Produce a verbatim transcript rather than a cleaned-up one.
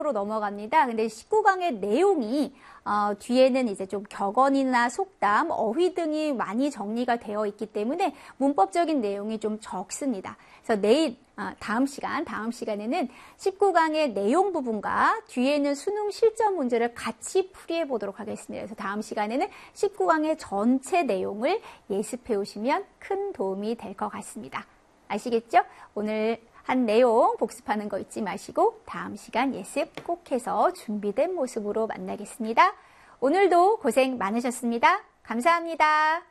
로 넘어갑니다. 근데 십구 강의 내용이 어, 뒤에는 이제 좀 격언이나 속담, 어휘 등이 많이 정리가 되어 있기 때문에 문법적인 내용이 좀 적습니다. 그래서 내일 아, 다음 시간, 다음 시간에는 십구 강의 내용 부분과 뒤에 있는 수능 실전 문제를 같이 풀이해 보도록 하겠습니다. 그래서 다음 시간에는 십구 강의 전체 내용을 예습해 오시면 큰 도움이 될 것 같습니다. 아시겠죠? 오늘 한 내용 복습하는 거 잊지 마시고 다음 시간 예습 꼭 해서 준비된 모습으로 만나겠습니다. 오늘도 고생 많으셨습니다. 감사합니다.